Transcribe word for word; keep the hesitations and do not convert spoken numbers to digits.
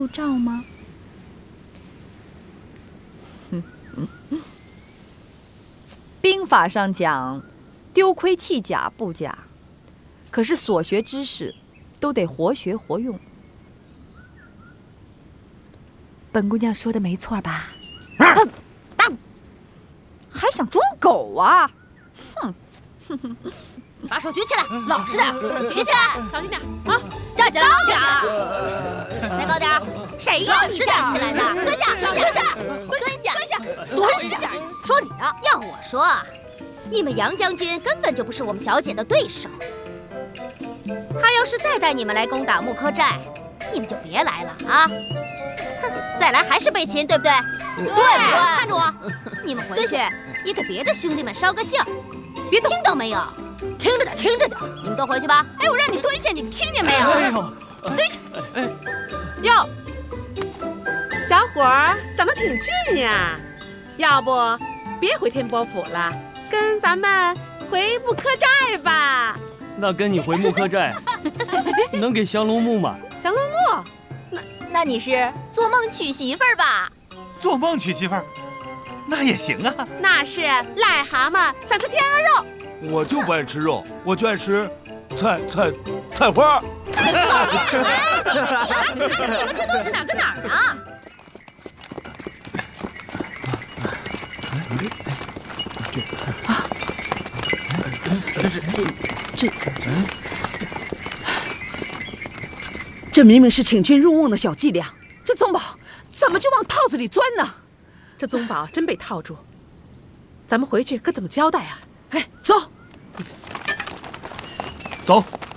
护照吗？ 嗯嗯嗯。兵法上讲，丢盔弃甲不假，可是所学知识都得活学活用。 本姑娘说的没错吧？ 啊啊、还想装狗啊？哼！ 把手举起来，老实点，举起来， 小心点啊！ 站起来，高点，再高点。谁让你站起来的？蹲下，蹲下，蹲下，蹲下，蹲下，蹲下点。说你呢？要我说啊，你们杨将军根本就不是我们小姐的对手。他要是再带你们来攻打木柯寨，你们就别来了啊！哼，再来还是被擒，对不对？对不对？看着我，你们回去也给别的兄弟们捎个信儿。别听到没有？听着点，听着点，你们都回去吧。哎，我让你蹲下，你听见没有？ 哎呦， 蹲下。 哎，哟，小伙儿长得挺俊呀，要不别回天波府了，跟咱们回木柯寨吧。 那跟你回木柯寨，能给降龙木吗？ 降龙木？ 那那你是做梦娶媳妇儿吧？ 做梦娶媳妇儿，那也行啊。 那是癞蛤蟆想吃天鹅肉。 我就不爱吃肉，我就爱吃菜菜菜花。 哎，讨厌！哎，你们这都是哪儿跟哪儿啊？ 这这这明明是请君入瓮的小伎俩，这宗宝怎么就往套子里钻呢？ 这宗宝真被套住，咱们回去可怎么交代啊？ 哎，走， 走。